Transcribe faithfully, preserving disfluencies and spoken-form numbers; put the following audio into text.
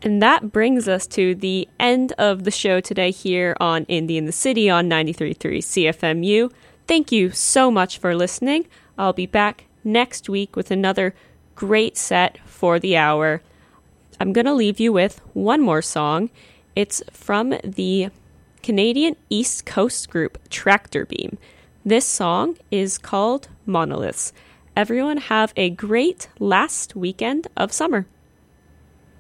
And that brings us to the end of the show today here on Indie in the City on ninety-three point three C F M U. Thank you so much for listening. I'll be back next week with another great set for the hour. I'm going to leave you with one more song. It's from the Canadian East Coast group Tractor Beam. This song is called Monoliths. Everyone have a great last weekend of summer.